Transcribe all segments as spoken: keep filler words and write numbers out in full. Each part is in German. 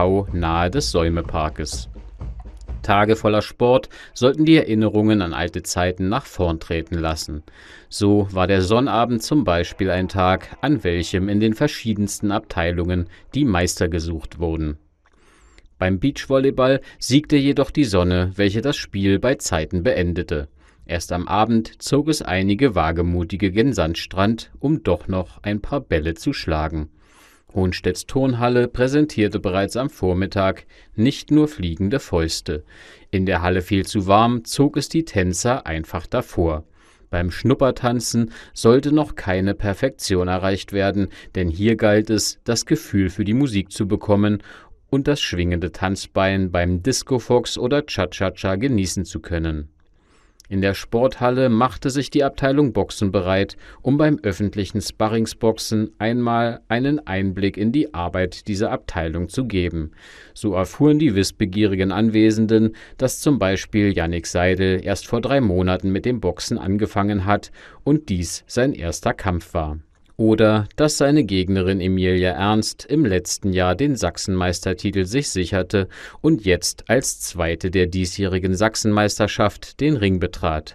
V nahe des Säumeparkes. Tage voller Sport sollten die Erinnerungen an alte Zeiten nach vorn treten lassen. So war der Sonnabend zum Beispiel ein Tag, an welchem in den verschiedensten Abteilungen die Meister gesucht wurden. Beim Beachvolleyball siegte jedoch die Sonne, welche das Spiel bei Zeiten beendete. Erst am Abend zog es einige Wagemutige gen Sandstrand, um doch noch ein paar Bälle zu schlagen. Hohnstedts Turnhalle präsentierte bereits am Vormittag nicht nur fliegende Fäuste. In der Halle viel zu warm, zog es die Tänzer einfach davor. Beim Schnuppertanzen sollte noch keine Perfektion erreicht werden, denn hier galt es, das Gefühl für die Musik zu bekommen und das schwingende Tanzbein beim Disco-Fox oder Cha-Cha-Cha genießen zu können. In der Sporthalle machte sich die Abteilung Boxen bereit, um beim öffentlichen Sparringsboxen einmal einen Einblick in die Arbeit dieser Abteilung zu geben. So erfuhren die wissbegierigen Anwesenden, dass zum Beispiel Jannik Seidel erst vor drei Monaten mit dem Boxen angefangen hat und dies sein erster Kampf war. Oder dass seine Gegnerin Emilia Ernst im letzten Jahr den Sachsenmeistertitel sich sicherte und jetzt als Zweite der diesjährigen Sachsenmeisterschaft den Ring betrat.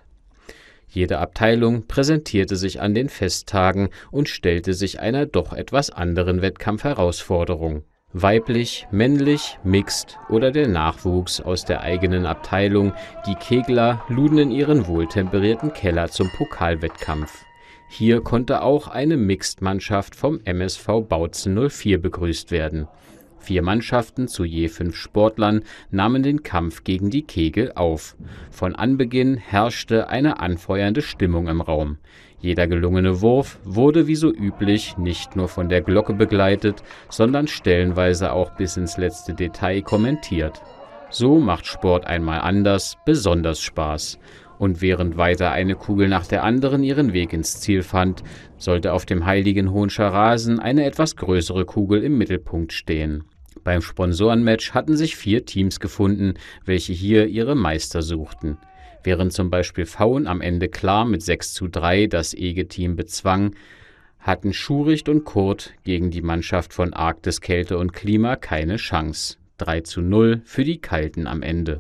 Jede Abteilung präsentierte sich an den Festtagen und stellte sich einer doch etwas anderen Wettkampfherausforderung. Weiblich, männlich, mixed oder der Nachwuchs aus der eigenen Abteilung, die Kegler luden in ihren wohltemperierten Keller zum Pokalwettkampf. Hier konnte auch eine Mixed-Mannschaft vom M S V Bautzen null vier begrüßt werden. Vier Mannschaften zu je fünf Sportlern nahmen den Kampf gegen die Kegel auf. Von Anbeginn herrschte eine anfeuernde Stimmung im Raum. Jeder gelungene Wurf wurde wie so üblich nicht nur von der Glocke begleitet, sondern stellenweise auch bis ins letzte Detail kommentiert. So macht Sport einmal anders besonders Spaß. Und während weiter eine Kugel nach der anderen ihren Weg ins Ziel fand, sollte auf dem heiligen Hohnscher Rasen eine etwas größere Kugel im Mittelpunkt stehen. Beim Sponsorenmatch hatten sich vier Teams gefunden, welche hier ihre Meister suchten. Während zum Beispiel Faun am Ende klar mit sechs zu drei das Ege-Team bezwang, hatten Schuricht und Kurt gegen die Mannschaft von Arktis Kälte und Klima keine Chance. drei zu null für die Kalten am Ende.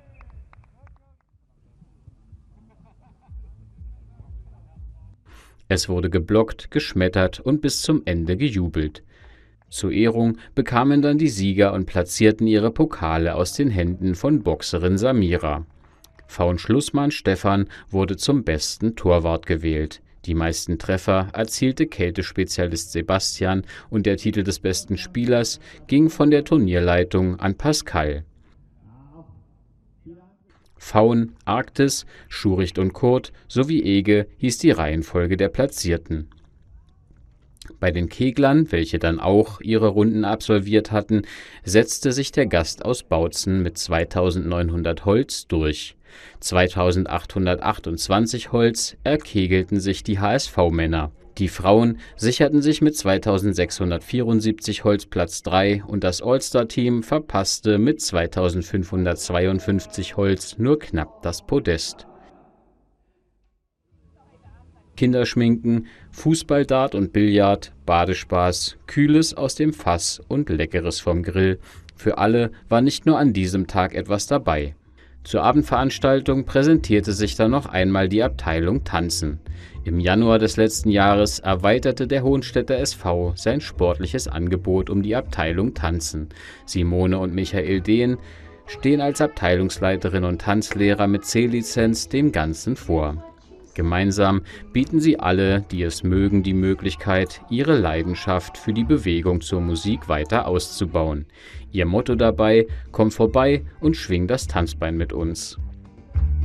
Es wurde geblockt, geschmettert und bis zum Ende gejubelt. Zur Ehrung bekamen dann die Sieger und platzierten ihre Pokale aus den Händen von Boxerin Samira. Faun-Schlussmann Stefan wurde zum besten Torwart gewählt. Die meisten Treffer erzielte Kältespezialist Sebastian und der Titel des besten Spielers ging von der Turnierleitung an Pascal. Faun, Arktis, Schuricht und Kurt sowie Ege hieß die Reihenfolge der Platzierten. Bei den Keglern, welche dann auch ihre Runden absolviert hatten, setzte sich der Gast aus Bautzen mit zweitausendneunhundert Holz durch. zweitausendachthundertachtundzwanzig Holz erkegelten sich die H S V-Männer. Die Frauen sicherten sich mit zweitausendsechshundertvierundsiebzig Holz Platz drei und das All-Star-Team verpasste mit zweitausendfünfhundertzweiundfünfzig Holz nur knapp das Podest. Kinderschminken, Fußball, Dart und Billard, Badespaß, Kühles aus dem Fass und Leckeres vom Grill. Für alle war nicht nur an diesem Tag etwas dabei. Zur Abendveranstaltung präsentierte sich dann noch einmal die Abteilung Tanzen. Im Januar des letzten Jahres erweiterte der Hohnstädter S V sein sportliches Angebot um die Abteilung Tanzen. Simone und Michael Dehn stehen als Abteilungsleiterin und Tanzlehrer mit C-Lizenz dem Ganzen vor. Gemeinsam bieten sie alle, die es mögen, die Möglichkeit, ihre Leidenschaft für die Bewegung zur Musik weiter auszubauen. Ihr Motto dabei: Komm vorbei und schwing das Tanzbein mit uns.